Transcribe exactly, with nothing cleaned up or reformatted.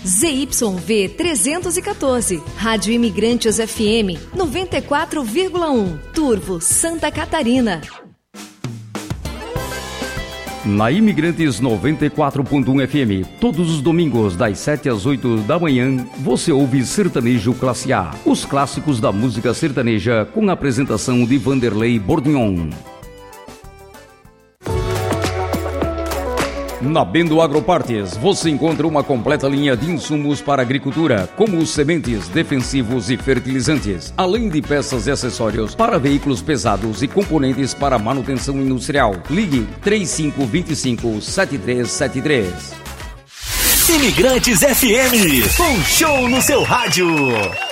Z Y V trezentos e quatorze, Rádio Imigrantes F M noventa e quatro vírgula um, Turvo, Santa Catarina. Na Imigrantes noventa e quatro ponto um F M, todos os domingos das sete às oito da manhã, você ouve Sertanejo Classe A, os clássicos da música sertaneja com a apresentação de Vanderlei Bordignon. Na Bendo Agropartes, você encontra uma completa linha de insumos para a agricultura, como sementes, defensivos e fertilizantes, além de peças e acessórios para veículos pesados e componentes para manutenção industrial. Ligue três cinco dois cinco, sete três sete três. Imigrantes F M, um show no seu rádio.